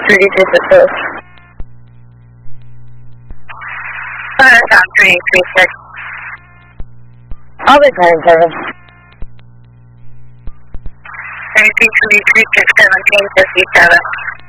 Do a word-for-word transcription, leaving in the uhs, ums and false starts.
three six approach. Uh, Tom three three six. I'll be calling service. three three three six seventeen fifty seven.